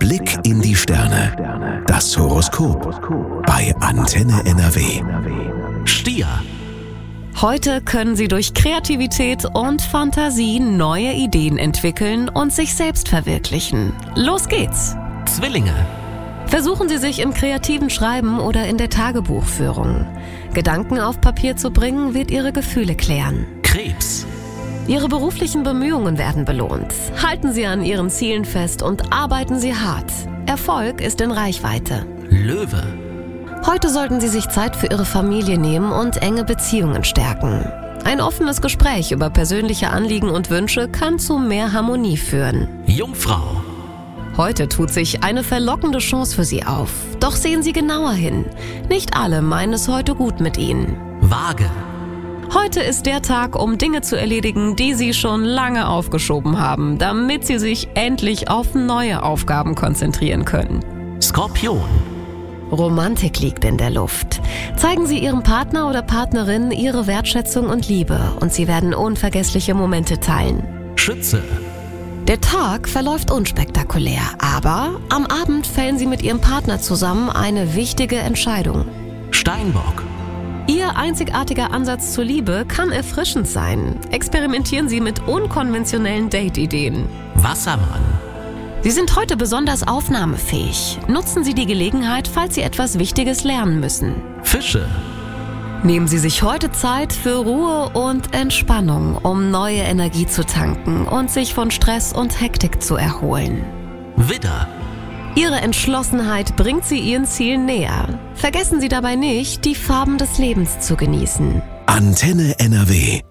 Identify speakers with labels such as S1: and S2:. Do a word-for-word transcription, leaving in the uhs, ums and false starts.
S1: Blick in die Sterne. Das Horoskop bei Antenne N R W.
S2: Stier.
S3: Heute können Sie durch Kreativität und Fantasie neue Ideen entwickeln und sich selbst verwirklichen. Los geht's!
S2: Zwillinge.
S3: Versuchen Sie sich im kreativen Schreiben oder in der Tagebuchführung. Gedanken auf Papier zu bringen, wird Ihre Gefühle klären.
S2: Krebs.
S3: Ihre beruflichen Bemühungen werden belohnt. Halten Sie an Ihren Zielen fest und arbeiten Sie hart. Erfolg ist in Reichweite.
S2: Löwe.
S3: Heute sollten Sie sich Zeit für Ihre Familie nehmen und enge Beziehungen stärken. Ein offenes Gespräch über persönliche Anliegen und Wünsche kann zu mehr Harmonie führen.
S2: Jungfrau.
S3: Heute tut sich eine verlockende Chance für Sie auf. Doch sehen Sie genauer hin. Nicht alle meinen es heute gut mit Ihnen.
S2: Waage.
S3: Heute ist der Tag, um Dinge zu erledigen, die Sie schon lange aufgeschoben haben, damit Sie sich endlich auf neue Aufgaben konzentrieren können.
S2: Skorpion.
S3: Romantik liegt in der Luft. Zeigen Sie Ihrem Partner oder Partnerin Ihre Wertschätzung und Liebe und Sie werden unvergessliche Momente teilen.
S2: Schütze.
S3: Der Tag verläuft unspektakulär, aber am Abend fällen Sie mit Ihrem Partner zusammen eine wichtige Entscheidung.
S2: Steinbock.
S3: Ihr einzigartiger Ansatz zur Liebe kann erfrischend sein. Experimentieren Sie mit unkonventionellen Date-Ideen.
S2: Wassermann.
S3: Sie sind heute besonders aufnahmefähig. Nutzen Sie die Gelegenheit, falls Sie etwas Wichtiges lernen müssen.
S2: Fische.
S3: Nehmen Sie sich heute Zeit für Ruhe und Entspannung, um neue Energie zu tanken und sich von Stress und Hektik zu erholen.
S2: Widder.
S3: Ihre Entschlossenheit bringt Sie Ihren Zielen näher. Vergessen Sie dabei nicht, die Farben des Lebens zu genießen.
S1: Antenne N R W.